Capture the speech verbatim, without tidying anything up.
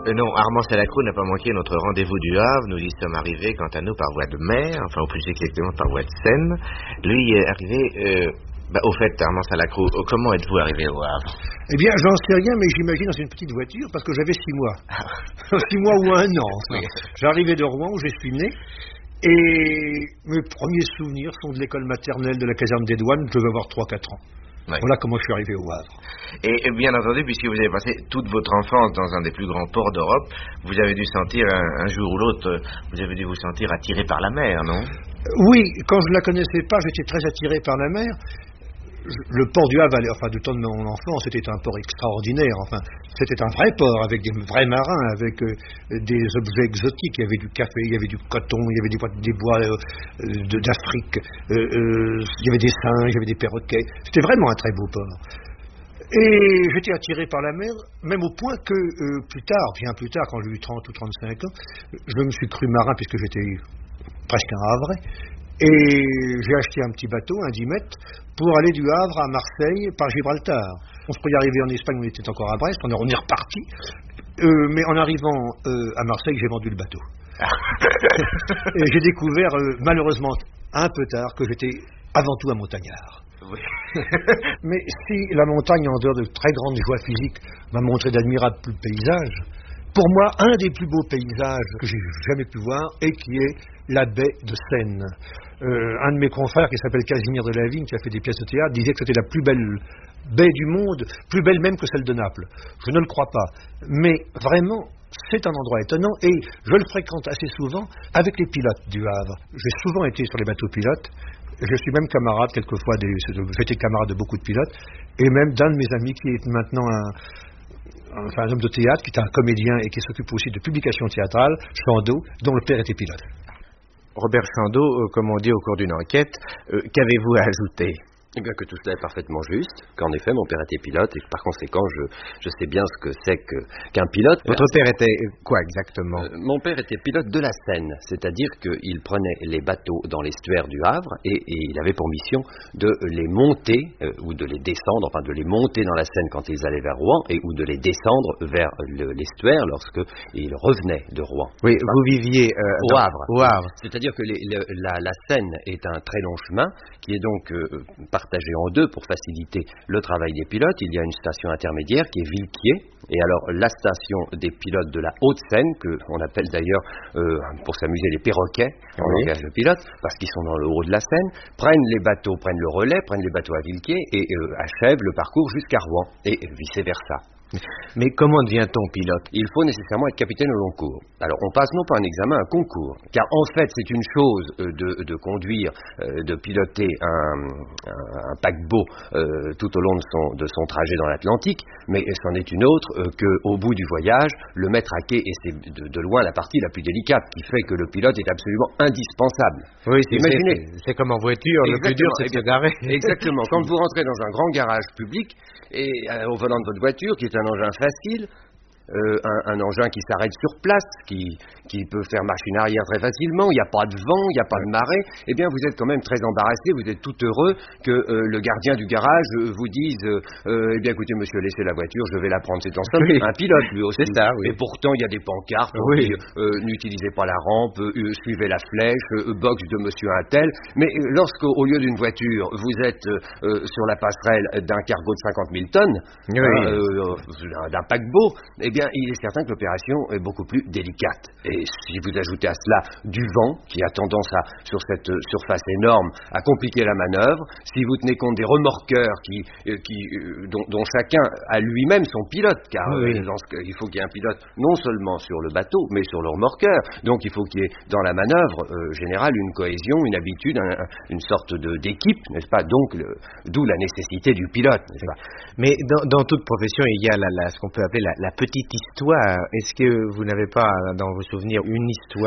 Euh, non, Armand Salacrou n'a pas manqué notre rendez-vous du Havre. Nous y sommes arrivés, quant à nous, par voie de mer, enfin, au plus exactement par voie de Seine. Lui est arrivé... Euh, bah, au fait, Armand Salacrou, comment êtes-vous arrivé au Havre? Eh bien, j'en sais rien, mais j'imagine dans une petite voiture, parce que j'avais six mois. six mois ou un an, enfin. Oui. J'arrivais de Rouen, où je suis né, et mes premiers souvenirs sont de l'école maternelle de la caserne des douanes. Je devais avoir trois quatre ans. Oui. Voilà comment je suis arrivé au Havre. Et bien entendu, puisque vous avez passé toute votre enfance dans un des plus grands ports d'Europe, vous avez dû sentir un, un jour ou l'autre, vous avez dû vous sentir attiré par la mer, non? Oui, quand je ne la connaissais pas, j'étais très attiré par la mer. Le port du Havre, enfin du temps de mon enfance, c'était un port extraordinaire. Enfin, c'était un vrai port avec des vrais marins, avec euh, des objets exotiques. Il y avait du café, il y avait du coton, il y avait des bois, des bois euh, de, d'Afrique. Euh, euh, il y avait des singes, il y avait des perroquets. C'était vraiment un très beau port. Et j'étais attiré par la mer, même au point que euh, plus tard, bien plus tard, quand j'ai eu trente ou trente-cinq ans, je me suis cru marin puisque j'étais presque un Havrais. Et j'ai acheté un petit bateau, un dix mètres, pour aller du Havre à Marseille par Gibraltar. On se pouvait y arriver en Espagne, on était encore à Brest, on est reparti. Euh, mais en arrivant euh, à Marseille, j'ai vendu le bateau. Et j'ai découvert, euh, malheureusement, un peu tard, que j'étais avant tout un montagnard. Oui. Mais si la montagne, en dehors de très grandes joies physiques, m'a montré d'admirables paysages, pour moi, un des plus beaux paysages que j'ai jamais pu voir et qui est la baie de Seine. Euh, un de mes confrères qui s'appelle Casimir de la Vigne, qui a fait des pièces de théâtre, disait que c'était la plus belle baie du monde, plus belle même que celle de Naples. Je ne le crois pas. Mais vraiment, c'est un endroit étonnant et je le fréquente assez souvent avec les pilotes du Havre. J'ai souvent été sur les bateaux pilotes. Je suis même camarade, quelquefois, des, j'étais camarade de beaucoup de pilotes, et même d'un de mes amis qui est maintenant un... enfin un homme de théâtre, qui est un comédien et qui s'occupe aussi de publications théâtrales, Chandeau, dont le père était pilote. Robert Chandeau, euh, comme on dit au cours d'une enquête, euh, qu'avez-vous à ajouter? Eh bien que tout cela est parfaitement juste, qu'en effet mon père était pilote et que par conséquent je, je sais bien ce que c'est que, qu'un pilote. Votre père était quoi exactement? euh, Mon père était pilote de la Seine, c'est-à-dire qu'il prenait les bateaux dans l'estuaire du Havre et, et il avait pour mission de les monter euh, ou de les descendre, enfin de les monter dans la Seine quand ils allaient vers Rouen et ou de les descendre vers le, l'estuaire lorsque ils revenaient de Rouen. Oui, vous viviez euh, au, dans, Havre. au Havre. C'est-à-dire que les, le, la, la Seine est un très long chemin qui est donc euh, partagé en deux pour faciliter le travail des pilotes. Il y a une station intermédiaire qui est Villequier, et alors la station des pilotes de la Haute-Seine, qu'on appelle d'ailleurs euh, pour s'amuser les perroquets en oui. langage de pilote, parce qu'ils sont dans le haut de la Seine, prennent les bateaux, prennent le relais, prennent les bateaux à Villequier et euh, achèvent le parcours jusqu'à Rouen, et vice-versa. Mais comment devient-on pilote? Il faut nécessairement être capitaine au long cours. Alors on passe non pas un examen, un concours. Car en fait c'est une chose de, de conduire, de piloter un, un, un paquebot euh, tout au long de son, de son trajet dans l'Atlantique, mais c'en est une autre euh, qu'au bout du voyage, le mettre à quai, et c'est de, de loin la partie la plus délicate, qui fait que le pilote est absolument indispensable. Oui, c'est, Imaginez. C'est, c'est comme en voiture, exactement, le plus dur c'est de se garer. Exactement, quand vous rentrez dans un grand garage public, et euh, au volant de votre voiture, qui est un engin facile, euh, un, un engin qui s'arrête sur place, qui, qui peut faire machine arrière très facilement, il n'y a pas de vent, il n'y a pas de marée, eh bien vous êtes quand même très embarrassé, vous êtes tout heureux que euh, le gardien du garage euh, vous dise euh, eh bien écoutez monsieur, laissez la voiture, je vais la prendre. C'est en somme oui. un pilote lui aussi. C'est ça, oui. Et pourtant il y a des pancartes, oui. qui, euh, n'utilisez pas la rampe, euh, suivez la flèche, euh, box de monsieur Untel, mais euh, lorsque au lieu d'une voiture, vous êtes euh, sur la passerelle d'un cargo de cinquante mille tonnes, oui. euh, euh, d'un paquebot, eh bien, il est certain que l'opération est beaucoup plus délicate. Et si vous ajoutez à cela du vent, qui a tendance à, sur cette surface énorme, à compliquer la manœuvre, si vous tenez compte des remorqueurs qui, euh, qui, euh, dont, dont chacun a lui-même son pilote, car oui. euh, dans ce, il faut qu'il y ait un pilote non seulement sur le bateau, mais sur le remorqueur. Donc il faut qu'il y ait dans la manœuvre euh, générale une cohésion, une habitude, un, une sorte de, d'équipe, n'est-ce pas? Donc le, d'où la nécessité du pilote, n'est-ce pas? Mais dans, dans toute profession, il y a la, la, ce qu'on peut appeler la, la petite histoire. Est-ce que vous n'avez pas, dans vos souvenirs, une histoire